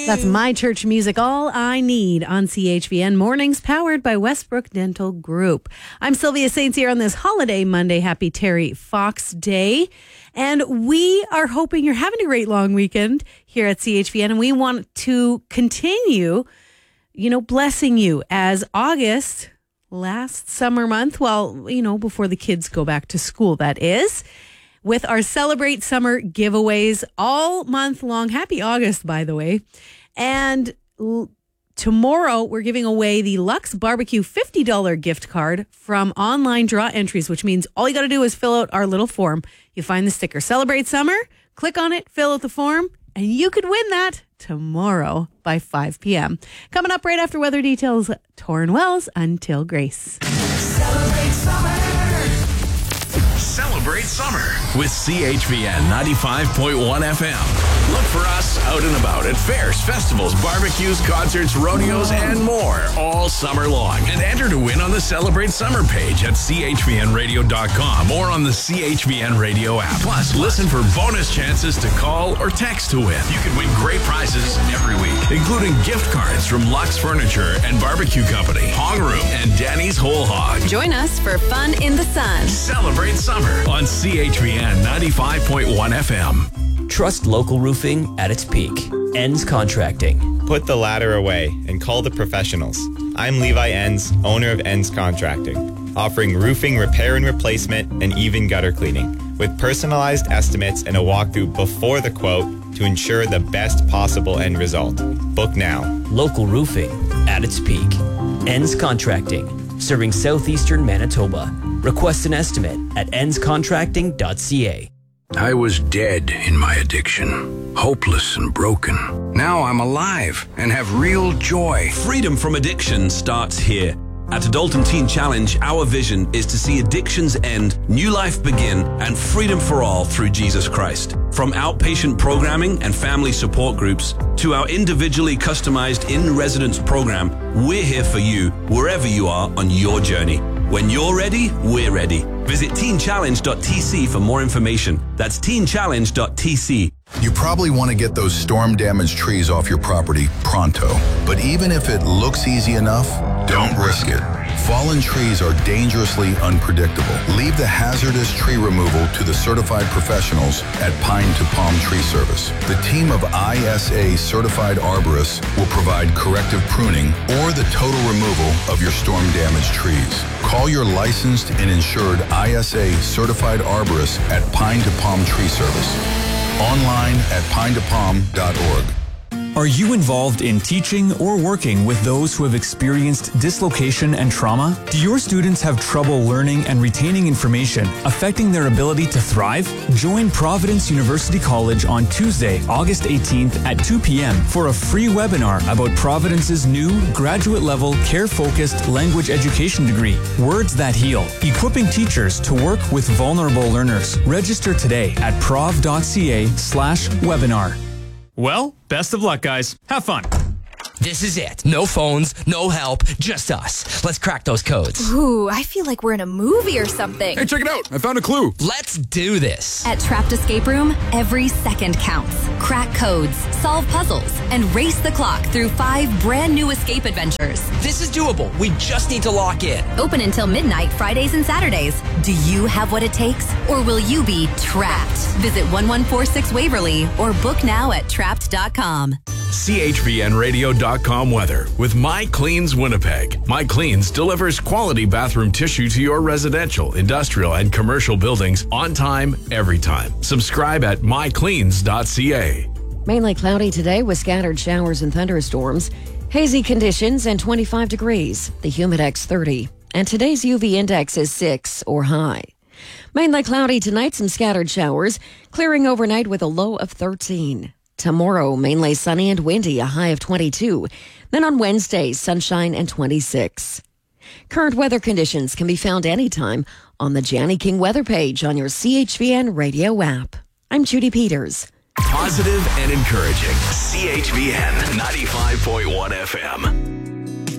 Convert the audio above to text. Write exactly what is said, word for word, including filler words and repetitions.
That's My Church Music, All I Need on C H V N Mornings, powered by Westbrook Dental Group. I'm Sylvia Saints here on this holiday Monday. Happy Terry Fox Day. And we are hoping you're having a great long weekend here at C H V N. And we want to continue, you know, blessing you as August, last summer month, well, you know, before the kids go back to school, that is, with our Celebrate Summer giveaways all month long. Happy August, by the way. And l- tomorrow, we're giving away the Lux Barbecue fifty dollars gift card from online draw entries, which means all you got to do is fill out our little form. You find the sticker Celebrate Summer, click on it, fill out the form, and you could win that tomorrow by five p.m. Coming up right after weather details, Torrin Wells, Until Grace. Celebrate Summer. Celebrate Summer with C H V N ninety-five point one F M. Look for us out and about at fairs, festivals, barbecues, concerts, rodeos, and more all summer long. And enter to win on the Celebrate Summer page at c h v n radio dot com or on the C H V N Radio app. Plus, listen for bonus chances to call or text to win. You can win great prizes every week, including gift cards from Lux Furniture and Barbecue Company, Hong Room, and Danny's Whole Hog. Join us for fun in the sun. Celebrate Summer on C H V N ninety-five point one F M. Trust local roofing at its peak. Enns Contracting. Put the ladder away and call the professionals. I'm Levi Enns, owner of Enns Contracting, offering roofing repair and replacement and even gutter cleaning, with personalized estimates and a walkthrough before the quote to ensure the best possible end result. Book now. Local roofing at its peak. Enns Contracting, serving southeastern Manitoba. Request an estimate at enns contracting dot c a. I was dead in my addiction, hopeless and broken. Now I'm alive and have real joy. Freedom from addiction starts here. At Adult and Teen Challenge, our vision is to see addictions end, new life begin, and freedom for all through Jesus Christ. From outpatient programming and family support groups to our individually customized in-residence program, we're here for you wherever you are on your journey. When you're ready, we're ready. Visit teen challenge dot t c for more information. That's teen challenge dot t c. You probably want to get those storm-damaged trees off your property pronto. But even if it looks easy enough, don't risk it. Fallen trees are dangerously unpredictable. Leave the hazardous tree removal to the certified professionals at Pine to Palm Tree Service. The team of I S A certified arborists will provide corrective pruning or the total removal of your storm-damaged trees. Call your licensed and insured I S A certified arborist at Pine to Palm Tree Service. Online at pine to palm dot org. Are you involved in teaching or working with those who have experienced dislocation and trauma? Do your students have trouble learning and retaining information, affecting their ability to thrive? Join Providence University College on Tuesday, August eighteenth at two p.m. for a free webinar about Providence's new graduate-level, care-focused language education degree, Words That Heal, equipping teachers to work with vulnerable learners. Register today at prov dot c a slash webinar. Well, best of luck, guys. Have fun. This is it. No phones, no help, just us. Let's crack those codes. Ooh, I feel like we're in a movie or something. Hey, check it out. I found a clue. Let's do this. At Trapped Escape Room, every second counts. Crack codes, solve puzzles, and race the clock through five brand new escape adventures. This is doable. We just need to lock in. Open until midnight, Fridays and Saturdays. Do you have what it takes, or will you be trapped? Visit one one four six Waverly or book now at trapped dot com. C H V N radio dot com weather with My Cleans Winnipeg. My Cleans delivers quality bathroom tissue to your residential, industrial, and commercial buildings on time, every time. Subscribe at my cleans dot c a. Mainly cloudy today with scattered showers and thunderstorms. Hazy conditions and twenty-five degrees. The Humidex thirty. And today's U V index is six or high. Mainly cloudy tonight, some scattered showers. Clearing overnight with a low of thirteen. Tomorrow, mainly sunny and windy, a high of twenty-two. Then on Wednesday, sunshine and twenty-six. Current weather conditions can be found anytime on the Janny King weather page on your C H V N radio app. I'm Judy Peters. Positive and encouraging. C H V N ninety-five point one F M.